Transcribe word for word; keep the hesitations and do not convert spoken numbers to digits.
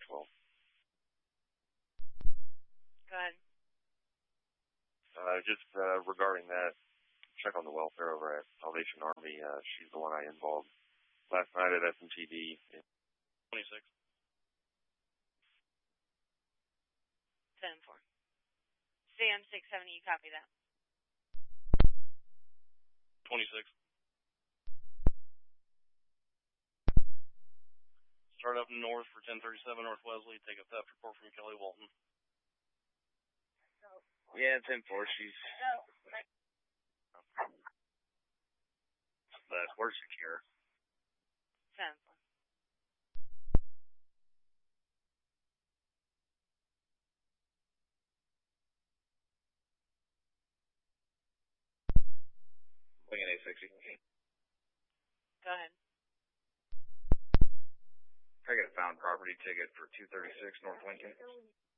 twelve. Go ahead. Uh, just uh, regarding that, check on the welfare over at Salvation Army. Uh, she's the one I involved last night at S M T D. twenty-six. ten four. C M six seventy, you copy that. twenty-six. Start up north for ten thirty-seven North Wesley. Take a theft report from Kelly Walton. Yeah, ten four. She's. But we're secure. ten four. Wing at eight sixty. Go ahead. I got a found property ticket for two thirty-six North Lincoln.